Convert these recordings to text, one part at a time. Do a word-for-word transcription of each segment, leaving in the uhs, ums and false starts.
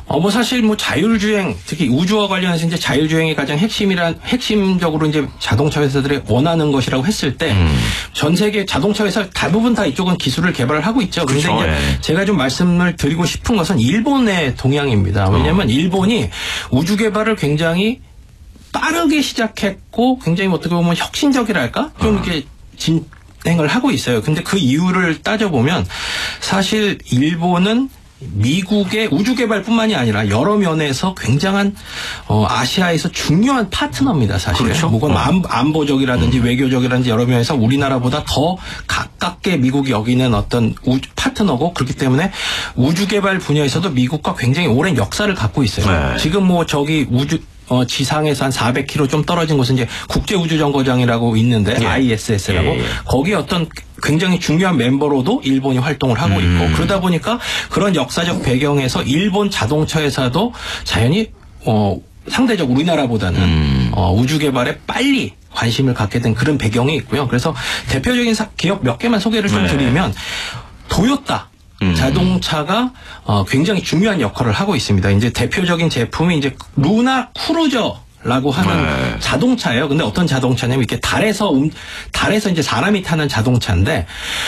어, 뭐 사실 뭐 자율주행, 특히 우주와 관련해서 이제 자율주행이 가장 핵심이란, 핵심적으로 이제 자동차 회사들이 원하는 것이라고 했을 때, 음. 전 세계 자동차 회사 대부분 다 이쪽은 기술을 개발을 하고 있죠. 그런데 그렇죠. 이제 예. 제가 좀 말씀을 드리고 싶은 것은 일본의 동향입니다. 왜냐하면 어. 일본이 우주 개발을 굉장히 빠르게 시작했고, 굉장히 어떻게 보면 혁신적이랄까? 좀 어. 이렇게 진행을 하고 있어요. 근데 그 이유를 따져보면, 사실 일본은 미국의 우주 개발뿐만이 아니라 여러 면에서 굉장한 어, 아시아에서 중요한 파트너입니다. 사실. 그렇죠. 뭐건 어. 안보적이라든지 음. 외교적이라든지 여러 면에서 우리나라보다 더 가깝게 미국이 여기는 어떤 우주 파트너고, 그렇기 때문에 우주 개발 분야에서도 미국과 굉장히 오랜 역사를 갖고 있어요. 네. 지금 뭐 저기 우주 어, 지상에서 한 사백 킬로미터 좀 떨어진 곳은 이제 국제우주정거장이라고 있는데, 예. 아이에스에스라고. 예, 예. 거기 어떤 굉장히 중요한 멤버로도 일본이 활동을 하고 음. 있고, 그러다 보니까 그런 역사적 배경에서 일본 자동차 회사도 자연히, 어, 상대적 우리나라보다는, 음. 어, 우주 개발에 빨리 관심을 갖게 된 그런 배경이 있고요. 그래서 대표적인 사, 기업 몇 개만 소개를 좀 네. 드리면, 도요타. 음. 자동차가 어, 굉장히 중요한 역할을 하고 있습니다. 이제 대표적인 제품이 이제 루나 크루저라고 하는 네. 자동차예요. 근데 어떤 자동차냐면 이렇게 달에서 음, 달에서 이제 사람이 타는 자동차인데,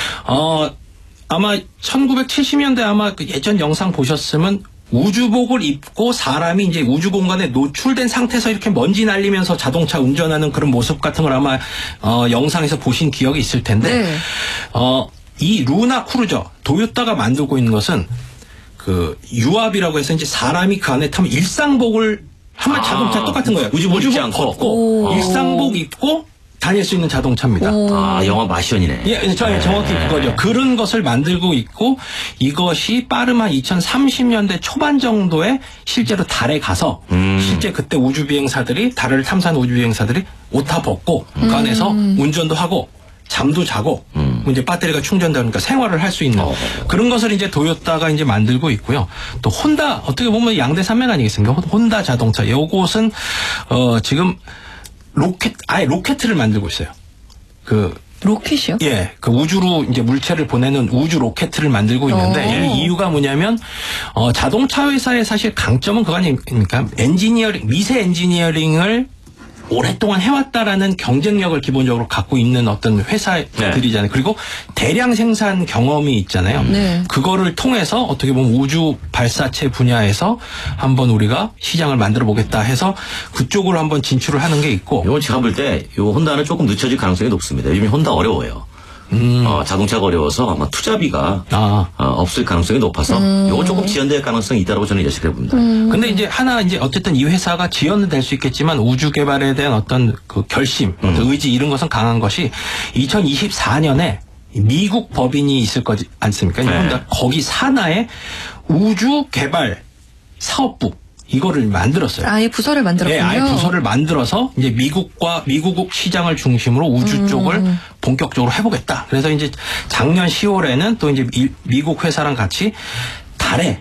어 아마 천구백칠십 년대 아마 그 예전 영상 보셨으면 우주복을 입고 사람이 이제 우주 공간에 노출된 상태에서 이렇게 먼지 날리면서 자동차 운전하는 그런 모습 같은 걸 아마 어, 영상에서 보신 기억이 있을 텐데, 네. 어. 이 루나 크루저, 도요타가 만들고 있는 것은 그 유압이라고 해서 이제 사람이 그 안에 타면 일상복을 한번 아, 자동차 똑같은 거예요. 우주복 입지 않고 걷고 일상복 입고 다닐 수 있는 자동차입니다. 아, 영화 마션이네. 예, 저, 정확히 네. 그거죠. 그런 것을 만들고 있고, 이것이 빠르면 한 이천삼십 년대 초반 정도에 실제로 달에 가서 음. 실제 그때 우주 비행사들이 달을 탐사한 우주 비행사들이 옷 다 벗고 음. 그 안에서 운전도 하고 잠도 자고, 음. 이제 배터리가 충전되니까 생활을 할 수 있는 어. 그런 것을 이제 도요타가 이제 만들고 있고요. 또 혼다, 어떻게 보면 양대 산맥 아니겠습니까? 혼다 자동차. 이곳은, 어, 지금 로켓, 아예 로켓을 만들고 있어요. 그. 로켓이요? 예. 그 우주로 이제 물체를 보내는 우주 로켓을 만들고 있는데, 이 이유가 뭐냐면, 어, 자동차 회사의 사실 강점은 그거 아닙니까? 엔지니어링, 미세 엔지니어링을 오랫동안 해왔다라는 경쟁력을 기본적으로 갖고 있는 어떤 회사들이잖아요. 네. 그리고 대량 생산 경험이 있잖아요. 네. 그거를 통해서 어떻게 보면 우주 발사체 분야에서 한번 우리가 시장을 만들어 보겠다 해서 그쪽으로 한번 진출을 하는 게 있고. 이건 제가 볼 때 이 혼다는 조금 늦춰질 가능성이 높습니다. 요즘 혼다 어려워요. 음. 어, 자동차가 어려워서 아마 투자비가 아. 어, 없을 가능성이 높아서 음. 이거 조금 지연될 가능성이 있다고 저는 예측해 봅니다. 음. 근데 이제 하나 이제 어쨌든 이 회사가 지연은 될 수 있겠지만 우주 개발에 대한 어떤 그 결심, 음. 어떤 의지 이런 것은 강한 것이 이천이십사 년에 미국 법인이 있을 거지 않습니까? 네. 거기 산하에 우주 개발 사업부 이거를 만들었어요. 아예 부서를 만들었군요. 네, 아예 부서를 만들어서 이제 미국과 미국 시장을 중심으로 우주 음. 쪽을 본격적으로 해보겠다. 그래서 이제 작년 시월에는 또 이제 미국 회사랑 같이 달에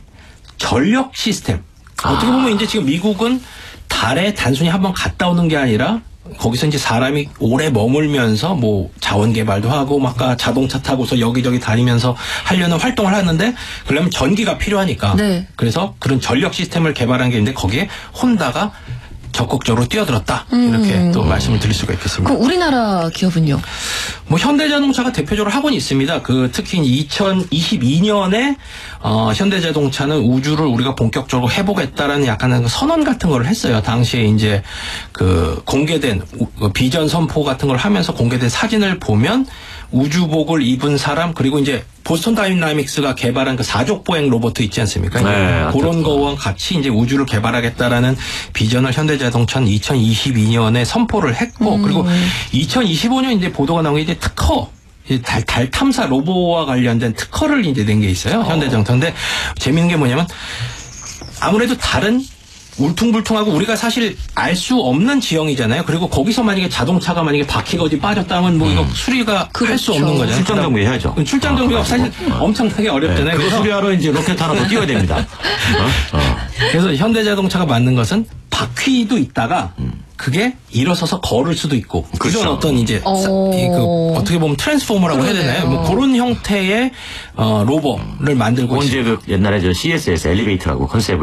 전력 시스템. 아. 어떻게 보면 이제 지금 미국은 달에 단순히 한번 갔다 오는 게 아니라 거기서 이제 사람이 오래 머물면서 뭐 자원 개발도 하고 막 자동차 타고서 여기저기 다니면서 하려는 활동을 하는데, 그러려면 전기가 필요하니까. 네. 그래서 그런 전력 시스템을 개발한 게 있는데 거기에 혼다가 적극적으로 뛰어들었다. 음. 이렇게 또 말씀을 드릴 수가 있겠습니다. 그럼 우리나라 기업은요? 뭐 현대자동차가 대표적으로 하고는 있습니다. 그 특히 이천이십이 년에 어, 현대자동차는 우주를 우리가 본격적으로 해보겠다라는 약간의 선언 같은 걸 했어요. 당시에 이제 그 공개된 우, 비전 선포 같은 걸 하면서 공개된 사진을 보면 우주복을 입은 사람, 그리고 이제 보스턴 다이나믹스가 개발한 그 사족 보행 로봇 있지 않습니까? 네, 그런 거와 같이 이제 우주를 개발하겠다라는 비전을 현대자동차는 이천이십이 년에 선포를 했고, 음. 그리고 이천이십오 년 이제 보도가 나온 게 이제 특허. 달, 달 탐사 로봇과 관련된 특허를 이제 낸 게 있어요. 현대자동차. 근데 재밌는 게 뭐냐면 아무래도 다른 울퉁불퉁하고 우리가 사실 알 수 없는 지형이잖아요. 그리고 거기서 만약에 자동차가 만약에 바퀴가 어디 빠졌다 하면 뭐 음. 이거 수리가 그렇죠. 할 수 없는 거잖아요. 출장 정비 해야죠. 출장 정비가 아, 사실 어. 엄청나게 어렵잖아요. 네, 그거 수리하러 이제 로켓 하나 더 띄워야 됩니다. 어? 어. 그래서 현대자동차가 만든 것은 바퀴도 있다가 음. 그게 일어서서 걸을 수도 있고, 그렇죠. 그런 어떤 이제 어... 그 어떻게 보면 트랜스포머라고 그러네요. 해야 되나요? 뭐 그런 형태의 어, 로봇을 만들고 있습니다. 언제 그 옛날에 저 씨에스에스 엘리베이터라고 컨셉을